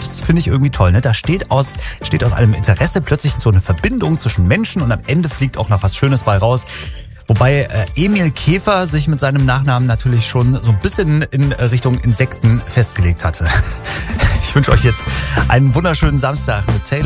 das finde ich irgendwie toll. Ne? Da steht aus einem Interesse plötzlich so eine Verbindung zwischen Menschen und am Ende fliegt auch noch was Schönes bei raus. Wobei Emil Käfer sich mit seinem Nachnamen natürlich schon so ein bisschen in Richtung Insekten festgelegt hatte. Ich wünsche euch jetzt einen wunderschönen Samstag mit Taylor